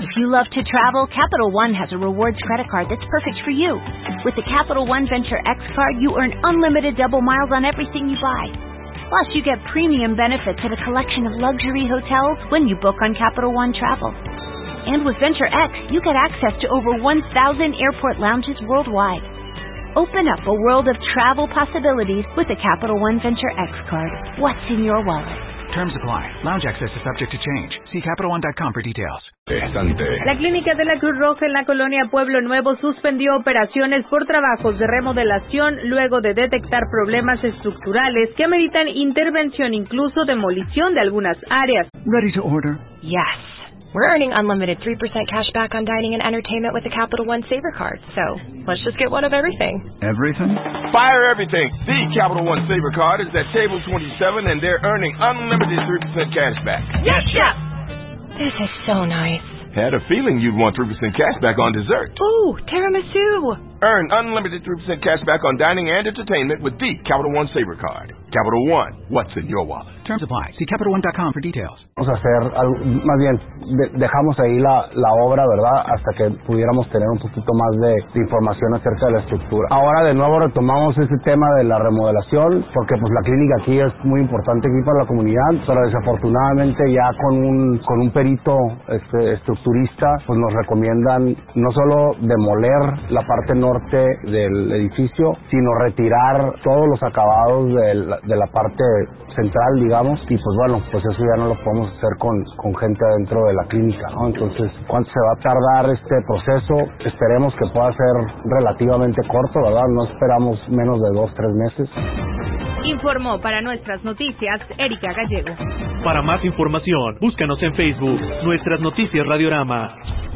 If you love to travel, Capital One has a rewards credit card that's perfect for you. With the Capital One Venture X card, you earn unlimited double miles on everything you buy. Plus, you get premium benefits at a collection of luxury hotels when you book on Capital One Travel. And with Venture X, you get access to over 1,000 airport lounges worldwide. Open up a world of travel possibilities with the Capital One Venture X card. What's in your wallet? Terms apply. Lounge access is subject to change. See CapitalOne.com for details. La Clínica de la Cruz Roja en la colonia Pueblo Nuevo suspendió operaciones por trabajos de remodelación luego de detectar problemas estructurales que ameritan intervención, incluso demolición de algunas áreas. Ready to order? Yes. We're earning unlimited 3% cash back on dining and entertainment with the Capital One Saver Card. So, let's just get one of everything. Everything? Fire everything. The Capital One Saver Card is at table 27 and they're earning unlimited 3% cash back. Yes, Chef! This is so nice. Had a feeling you'd want 3% cash back on dessert. Ooh, tiramisu! Earn unlimited 3% cash back on dining and entertainment with the Capital One Saver Card. Capital One, what's in your wallet? Terms apply. See CapitalOne.com for details. Vamos a hacer, más bien, dejamos ahí la obra, ¿verdad? Hasta que pudiéramos tener un poquito más de información acerca de la estructura. Ahora de nuevo retomamos ese tema de la remodelación, porque pues la clínica aquí es muy importante aquí para la comunidad, pero desafortunadamente ya con un perito estructurista, pues nos recomiendan no solo demoler la parte norte del edificio, sino retirar todos los acabados de la parte central, digamos, y pues bueno, pues eso ya no lo podemos hacer con gente dentro de la clínica, ¿no? Entonces, ¿cuánto se va a tardar este proceso? Esperemos que pueda ser relativamente corto, ¿verdad? No esperamos menos de 2-3 meses. Informó para Nuestras Noticias Erika Gallego. Para más información, búscanos en Facebook, Nuestras Noticias Radiorama.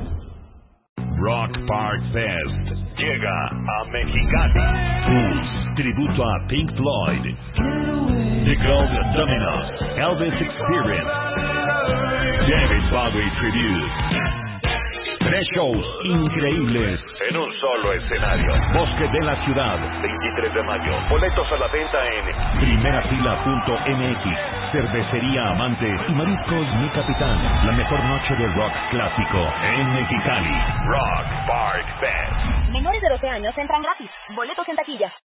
Rock Park Fest llega a Mexicali. Blues, tributo a Pink Floyd, The Gold Dominoes, Elvis Experience, David Bowie Tribute. 3 shows increíbles en un solo escenario. Bosque de la Ciudad, 23 de mayo. Boletos a la venta en primerafila.mx. Cervecería Amante y Mariscos Mi Capitán. La mejor noche de rock clásico en Mexicali. Rock Park Fest. Menores de 12 años entran gratis. Boletos en taquilla.